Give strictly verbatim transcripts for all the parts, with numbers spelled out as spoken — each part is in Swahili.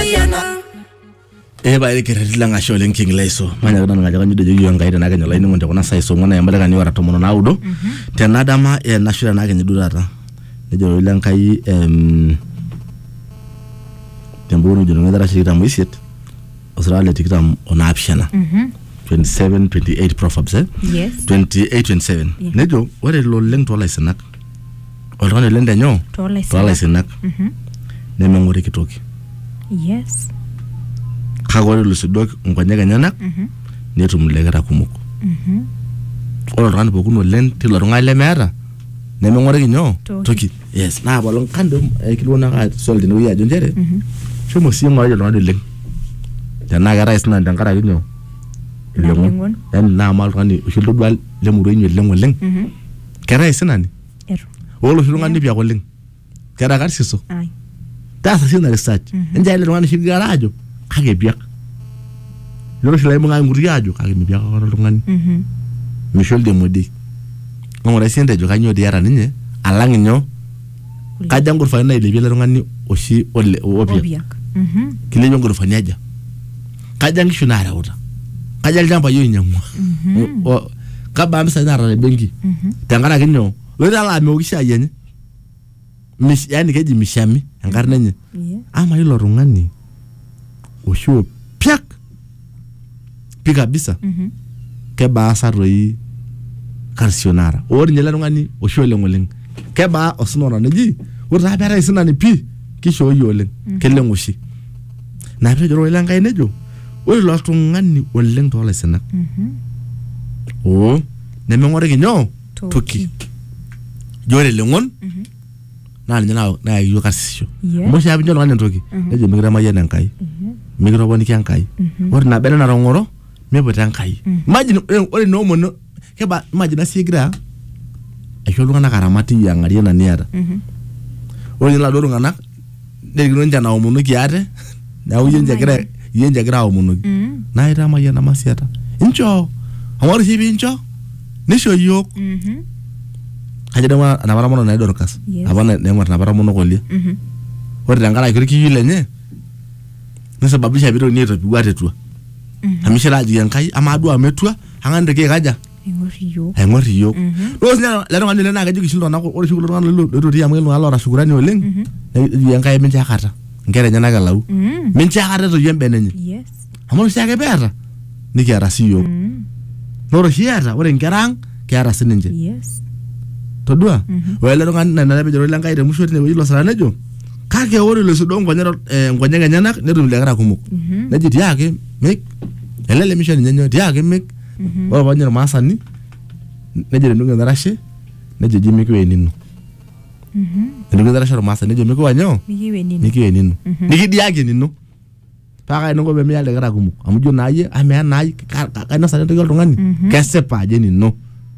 Eba ile kereti langa shole nking leso manya kana ngaja kanyu de yo ngai na kenya laini ngonde kona sai so ngona yambala kani wara tomono na udo tenada ma e national na kenya durata nejo ile ngai em tembono de ngada shikita muiset Australia tikita on optiona twenty-seven twenty-eight proverbs eh Yes. twenty-eight twenty-seven Yeah. nejo wore lo leng to la senak olrone lende nyo Tola to la senak Mhm. neme ngore kitoki Yes. kagore lo sidok ngonyega nyanak Mhm. netum legera kumuk Mhm. olo ran bokuno len tilo ngale mera neme ngore kinyo Toki. toki yes na balon kando kilona ka soldi no ya jonjere Mhm. chumo si ngore lo ran leng tena gara isna ndangara kinyo Lengon. en na mal kani ushilo dwal le muro nyi lengo leng Mhm. kera isna ni Ero. olo shilo ngani bya ko leng kera gar siso Ai. tasa sina research Mhm. nja ile ngani shigarajo kage byak yoro shila mo ngai nguriajo kage mi byak ko ngani Mhm. Michel de Modi ngora siende jo kanyo de yara ninye alang nyo kaja ngor fa na ile bile ngani oshi ole obya Obiak. Mhm. kile ngor fa nyaja kaja ngishunara uta kaja ljamba yo nyamwa Mhm. o kaba amsa na ra bengi Mhm. tangara kinyo lo dala me ogisha yenye mis yani keji mishami angarne nye Yeah. ama ilo rungani osho piak pika bisa Mhm. ke ba saroi karsionara or nyela rungani osho lengoleng ke ba osnora neji or ra bera isina ni pi kisho yoleng kelengoshi na pe joro ilanga inejo or lo rungani oleng to lesena Mhm. o ne mengore kinyo Toki. toki jore lengon Mhm. na nyana na yo kasisho Yeah. mo shabi nyolo ngani toki Mhm. nejo migira mayena nkai Mhm. migira boni kyankai Mhm. or na bere na rongoro mebo tankai Mhm. imagine or no mono ke ba imagine sigira ayo lungana karamati yangari na niara Mhm. or nyala do ngana de gino njana omuno kiate na uye njagira ye njagira omuno Mhm. na ira mayena masiata incho amor sibi incho nisho yok Mhm. ajada ma na bara mono na dorkas Yes. abana ne ngwa na bara mono kolia Mhm. or dangara kiriki yile nye nisababisha biro ni topigwate tu Mhm. amishira aji yankai ama adu ametua angande ke kaja Engori yo. engori yok Mhm. do sina lero ngani lena kaji kishilo nako ore shukuru ngani lo lo ri amelo alora shukurani oleng Mhm. yankai mincha kata ngere nyana galau Mhm. mincha kata to yembe nenye Yes. amolo shake beta nikiara siyo Mhm. noro shiata ore ngerang kiara sininje Yes. todua Mhm. wele ngani na na bejoro lankai de mushoti ne wilo sara nejo kake ore lo sudo ngonyero ngonyega nyana netum legara kumuk Mhm. neji diake mek elele mission nyenyo diake mek Mhm. wala banyero masani neje ndunga darashe neje jimi kwe ninu Mhm. ndunga darashe ro masani neje meko wanyo Mikiwe nini? niki ninu Mhm. niki diake ninu paka ino gobe miyale gara kumu amujo naye ame naye kana sana to yoltungani Mhm. kesepa je ninu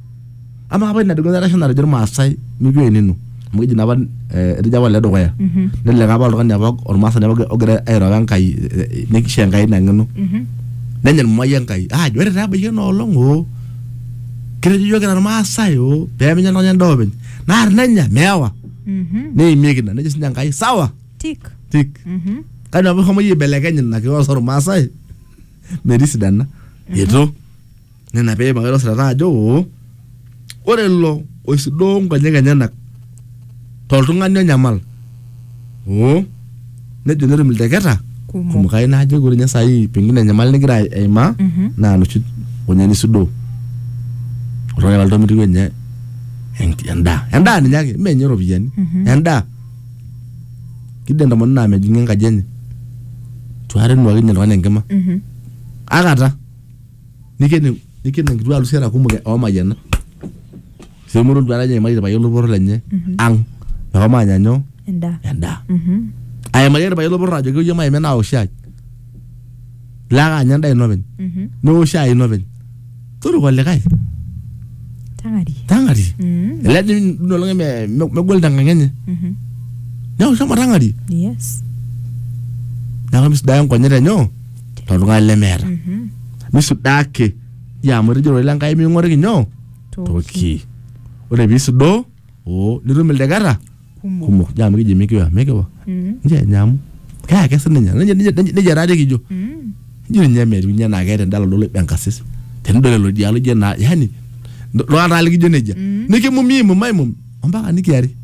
ama haba ina ndunga darashe na rejero masai mikwe ninu mugiji naba rija wale do kwaya Mhm. nelle ngaba oltungani aba ormasani aba ogere ayro gankai niki shengai nangenu Mhm. nenyen moyen kai ah jore raba yeno longo kire jo gara masai o be menya no nyando ben na nenya mewa Mhm. ne imegina ne jinya kai sawa Tik. tik Mhm. kana ba homo yibelekenya na ke osoro masai medisi dana yeto ne na be magalo sara jo ore lo osido nganyega nyana toltungani nyamal o ne jonero mildeketa Kumo. kumukai na je gurinya sai pengine nyamal nigira ema Mhm. na no chit onyani sudo roya waldo mi tiwenye enda enda ni nyake menye robiyani Mhm. enda kidenda monna me jinga kajenye tuare no waginya lwana ngema Mhm. agata nikene nikene ngidwa lusera kumuge o mayana semuru dwara nye mali bayolo boro lenye Mhm. ang ba manyanyo Enda. enda Mhm. ay mayere bayolo boro rajo ge yema mena o shay laga nyanda inoben Mhm. no shay inoben turu golle kai Tangari. tangari Mhm. ladi no longa me me gol danga ngenye Mhm. nyaw sama tangari Yes. nanga mis dayan ko nyere nyo to lunga le mera Mhm. misu dake ya mo rejoro langa mi ngore nyo toki ore bisu do o liru mel degara Kumo. kumo jam gi jimi kiwa mekewa Mhm. nje nyamu kaya ke sininye neja rade kijo Mm. jiri nyame nya na gaita ndalo dole benkasis ten dole lo dialo je na yani lo ana kijo neja Mm. niki mumi mu mai mum mpaka nikiari